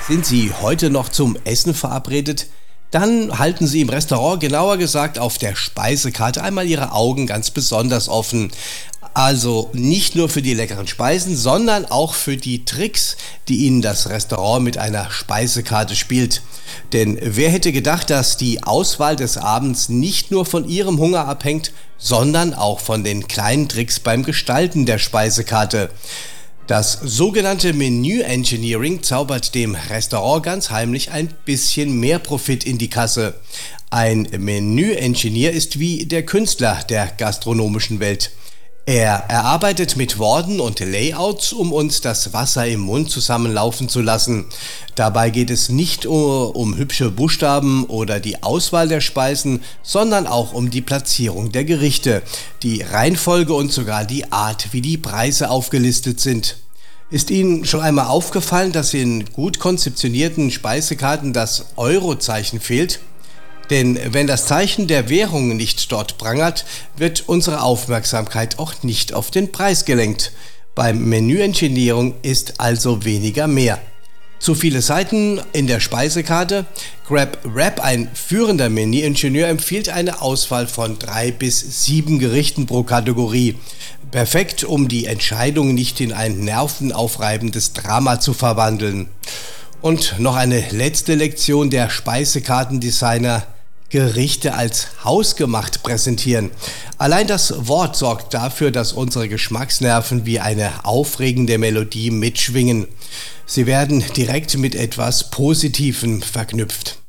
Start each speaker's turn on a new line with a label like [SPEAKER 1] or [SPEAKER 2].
[SPEAKER 1] Sind Sie heute noch zum Essen verabredet? Dann halten Sie im Restaurant, genauer gesagt auf der Speisekarte, einmal Ihre Augen ganz besonders offen. Also nicht nur für die leckeren Speisen, sondern auch für die Tricks, die Ihnen das Restaurant mit einer Speisekarte spielt. Denn wer hätte gedacht, dass die Auswahl des Abends nicht nur von Ihrem Hunger abhängt, sondern auch von den kleinen Tricks beim Gestalten der Speisekarte. Das sogenannte Menü-Engineering zaubert dem Restaurant ganz heimlich ein bisschen mehr Profit in die Kasse. Ein Menü-Engineer ist wie der Künstler der gastronomischen Welt. Er erarbeitet mit Worten und Layouts, um uns das Wasser im Mund zusammenlaufen zu lassen. Dabei geht es nicht um hübsche Buchstaben oder die Auswahl der Speisen, sondern auch um die Platzierung der Gerichte, die Reihenfolge und sogar die Art, wie die Preise aufgelistet sind. Ist Ihnen schon einmal aufgefallen, dass in gut konzeptionierten Speisekarten das Eurozeichen fehlt? Denn wenn das Zeichen der Währung nicht dort prangert, wird unsere Aufmerksamkeit auch nicht auf den Preis gelenkt. Beim Menü-Engineering ist also weniger mehr. Zu viele Seiten in der Speisekarte? GrabWrap, ein führender Menü-Ingenieur, empfiehlt eine Auswahl von 3 bis 7 Gerichten pro Kategorie. Perfekt, um die Entscheidung nicht in ein nervenaufreibendes Drama zu verwandeln. Und noch eine letzte Lektion der Speisekartendesigner: Gerichte als hausgemacht präsentieren. Allein das Wort sorgt dafür, dass unsere Geschmacksnerven wie eine aufregende Melodie mitschwingen. Sie werden direkt mit etwas Positivem verknüpft.